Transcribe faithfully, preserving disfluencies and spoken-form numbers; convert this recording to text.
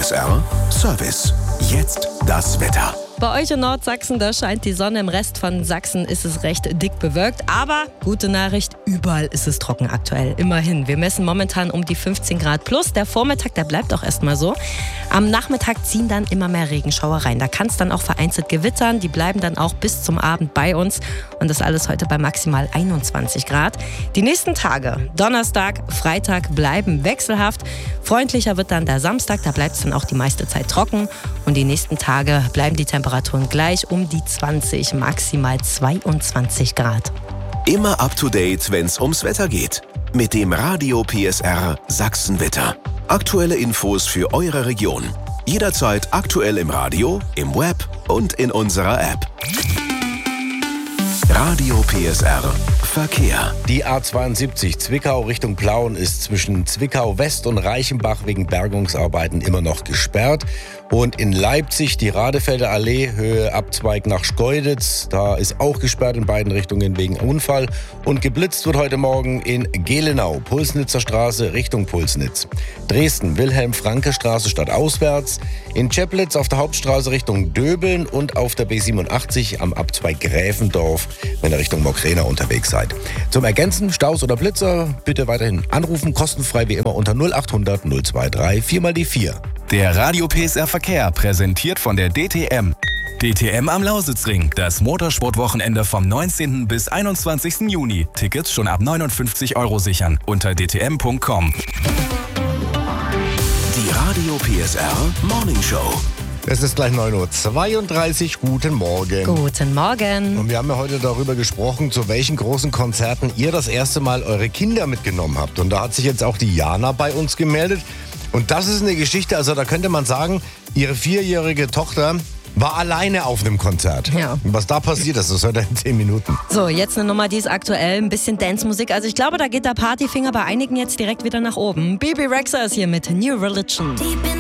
S R Service. Jetzt das Wetter. Bei euch in Nordsachsen, da scheint die Sonne. Im Rest von Sachsen ist es recht dick bewölkt. Aber gute Nachricht, überall ist es trocken aktuell. Immerhin, wir messen momentan um die fünfzehn Grad plus. Der Vormittag, der bleibt auch erstmal so. Am Nachmittag ziehen dann immer mehr Regenschauer rein. Da kann es dann auch vereinzelt gewittern. Die bleiben dann auch bis zum Abend bei uns. Und das alles heute bei maximal einundzwanzig Grad. Die nächsten Tage, Donnerstag, Freitag, bleiben wechselhaft. Freundlicher wird dann der Samstag. Da bleibt es dann auch die meiste Zeit trocken. Und die nächsten Tage bleiben die Temperaturen gleich um die zwanzig, maximal zweiundzwanzig Grad. Immer up to date, wenn's ums Wetter geht. Mit dem Radio P S R Sachsenwetter. Aktuelle Infos für eure Region. Jederzeit aktuell im Radio, im Web und in unserer App. Radio P S R Verkehr. Die A zweiundsiebzig Zwickau Richtung Plauen ist zwischen Zwickau West und Reichenbach wegen Bergungsarbeiten immer noch gesperrt. Und in Leipzig die Radefelder Allee, Höhe Abzweig nach Schkeuditz. Da ist auch gesperrt in beiden Richtungen wegen Unfall. Und geblitzt wird heute Morgen in Gelenau, Pulsnitzer Straße Richtung Pulsnitz. Dresden, Wilhelm-Franke-Straße stadtauswärts. In Cheplitz auf der Hauptstraße Richtung Döbeln und auf der B siebenundachtzig am Abzweig Gräfendorf, wenn ihr Richtung Mokrena unterwegs seid. Zum Ergänzen, Staus oder Blitzer, bitte weiterhin anrufen, kostenfrei wie immer unter null achthundert null dreiundzwanzig vier mal die vier. Der Radio P S R Verkehr, präsentiert von der D T M. D T M am Lausitzring, das Motorsportwochenende vom neunzehnten bis einundzwanzigsten Juni. Tickets schon ab neunundfünfzig Euro sichern unter d t m punkt com. Die Radio P S R Morning Show. Es ist gleich neun Uhr zweiunddreißig. Guten Morgen. Guten Morgen. Und wir haben ja heute darüber gesprochen, zu welchen großen Konzerten ihr das erste Mal eure Kinder mitgenommen habt. Und da hat sich jetzt auch die Jana bei uns gemeldet. Und das ist eine Geschichte, also da könnte man sagen, ihre vierjährige Tochter war alleine auf einem Konzert. Ja. Und was da passiert ist, das hört ihr in zehn Minuten. So, jetzt eine Nummer, die ist aktuell, ein bisschen Dance-Musik. Also ich glaube, da geht der Partyfinger bei einigen jetzt direkt wieder nach oben. Bebe Rexha ist hier mit New Religion.